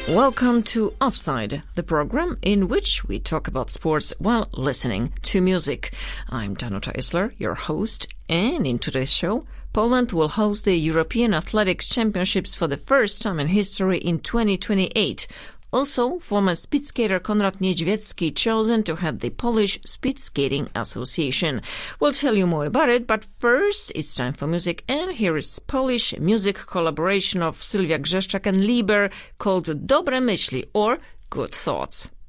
Welcome to Offside, the program in which we talk about sports while listening to music. I'm Danuta Isler, your host, and in today's show, Poland will host the European Athletics Championships for the first time in history in 2028. Also, former speed skater Konrad Niedźwiecki chosen to head the Polish Speed Skating Association. We'll tell you more about it, but first it's time for music, and here is Polish music collaboration of Sylwia Grzeszczak and Lieber called Dobre Myśli, or Good Thoughts.